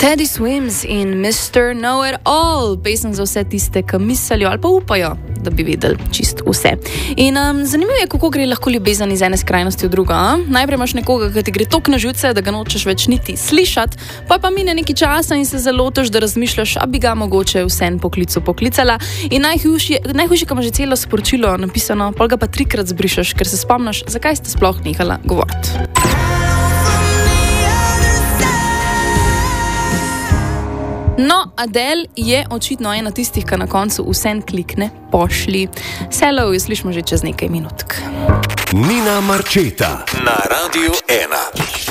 Teddy Swims in Mr. Know-It-All, pesem za vse tiste, ki mislijo ali pa upajo, da bi vedeli čist vse. In zanimivo je, kako gre lahko ljubezen iz ene skrajnosti v drugo. Najprej imaš nekoga, ki ti gre toliko na živce, da ga nočeš več niti slišati, pa mine nekaj časa in se zalotiš, da razmišljaš, a bi ga mogoče vseeno poklicala. In najhujše, ko imaš že celo sporočilo napisano, pol ga pa 3-krat zbrišeš, ker se spomniš, zakaj sta sploh nehala govoriti. No, Adele je očitno ena tistih, ki na koncu vseeno klikne pošli. Hello, slišimo že čez nekaj minutk. Nina Marčeta na Radiu 1.